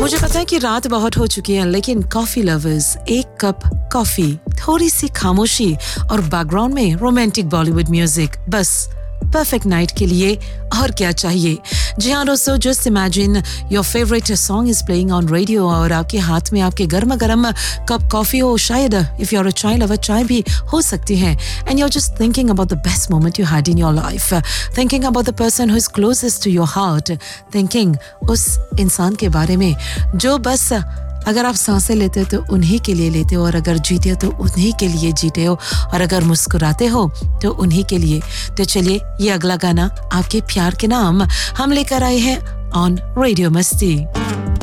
मुझे पता है कि रात बहुत हो चुकी है, लेकिन कॉफी लवर्स, एक कप कॉफी, थोड़ी सी खामोशी और बैकग्राउंड में रोमांटिक बॉलीवुड म्यूजिक, बस परफेक्ट नाइट के लिए और क्या चाहिए। जी हाँ दोस्तों, just imagine your favourite song is playing on radio और आपके हाथ में आपके गर्मा गर्म कप कॉफी हो, शायद इफ यू आर अ चाय लवर चाय भी हो सकती है, and you are just thinking about the best moment you had in your life, thinking about the person who is closest to your heart, thinking उस इंसान के बारे में जो बस अगर आप सांसें लेते हो तो उन्हीं के लिए लेते हो, और अगर जीते हो तो उन्हीं के लिए जीते हो, और अगर मुस्कुराते हो तो उन्हीं के लिए। तो चलिए, ये अगला गाना आपके प्यार के नाम हम लेकर आए हैं ऑन रेडियो मस्ती।